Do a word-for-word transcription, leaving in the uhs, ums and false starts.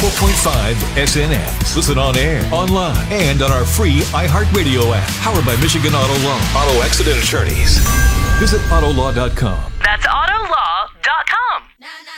four point five S N X. Listen on air, online, and on our free iHeartRadio app. Powered by Michigan Auto Law. Auto Accident Attorneys. Visit auto law dot com. That's auto law dot com.